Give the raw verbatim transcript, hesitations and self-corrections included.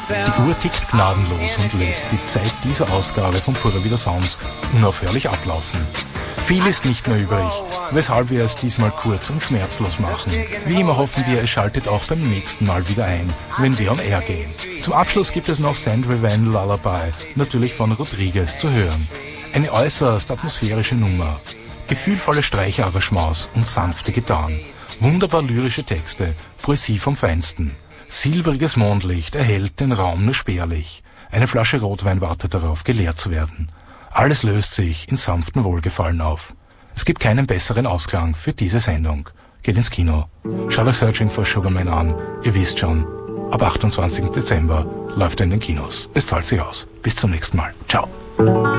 Die Uhr tickt gnadenlos und lässt die Zeit dieser Ausgabe von Pura Vida Sounds unaufhörlich ablaufen. Viel ist nicht mehr übrig, weshalb wir es diesmal kurz und schmerzlos machen. Wie immer hoffen wir, es schaltet auch beim nächsten Mal wieder ein, wenn wir on air gehen. Zum Abschluss gibt es noch Sand River Lullaby, natürlich von Rodriguez zu hören. Eine äußerst atmosphärische Nummer. Gefühlvolle Streicherarrangements und sanfte Gitarren. Wunderbar lyrische Texte, Poesie vom Feinsten. Silbriges Mondlicht erhellt den Raum nur spärlich. Eine Flasche Rotwein wartet darauf, geleert zu werden. Alles löst sich in sanftem Wohlgefallen auf. Es gibt keinen besseren Ausklang für diese Sendung. Geht ins Kino. Schaut euch Searching for Sugar Man an. Ihr wisst schon, ab achtundzwanzigsten Dezember läuft er in den Kinos. Es zahlt sich aus. Bis zum nächsten Mal. Ciao.